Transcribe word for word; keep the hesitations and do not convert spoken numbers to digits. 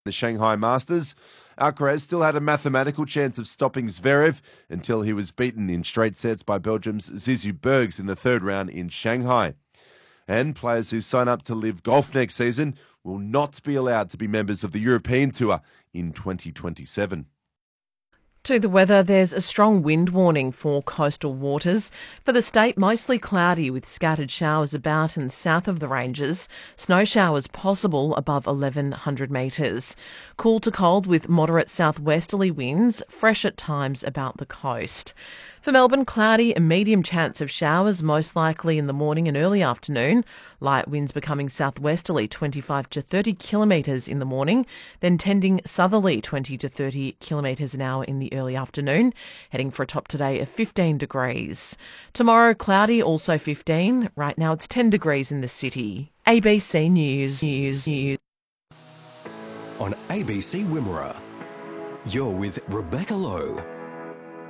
The Shanghai Masters. Alcaraz still had a mathematical chance of stopping Zverev until he was beaten in straight sets by Belgium's Zizou Bergs in the third round in Shanghai. And players who sign up to Live Golf next season will not be allowed to be members of the European Tour in twenty twenty-seven. To the weather, there's a strong wind warning for coastal waters. For the state, mostly cloudy with scattered showers about and south of the ranges. Snow showers possible above eleven hundred metres. Cool to cold with moderate southwesterly winds, fresh at times about the coast. For Melbourne, cloudy, a medium chance of showers, most likely in the morning and early afternoon. Light winds becoming southwesterly twenty-five to thirty kilometres in the morning, then tending southerly twenty to thirty kilometres an hour in the early afternoon, heading for a top today of fifteen degrees. Tomorrow, cloudy, also fifteen. Right now it's ten degrees in the city. A B C News. News. News. On A B C Wimmera, you're with Rebecca Lowe.